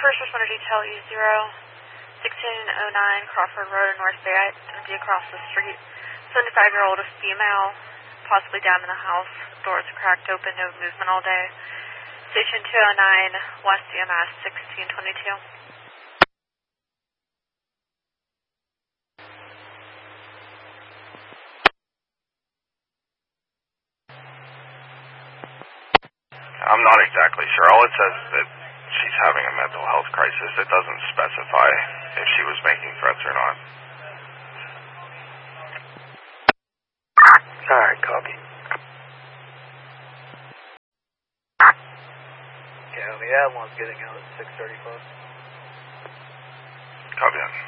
First responder detail E0-1609 Crawford Road, North Bay, empty across the street. 75-year-old female, possibly down in the house. Doors are cracked open, no movement all day. Station 209, West EMS 1622. I'm not exactly sure. All it says is that she's having a mental health crisis. It doesn't specify if she was making threats or not. Alright, copy. Okay, the ambulance getting out at 6:35. Copy that.